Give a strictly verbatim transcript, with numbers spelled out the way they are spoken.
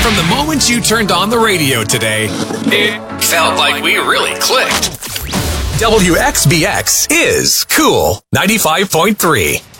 From the moment you turned on the radio today, it felt like we really clicked. W X B X is Cool ninety-five point three.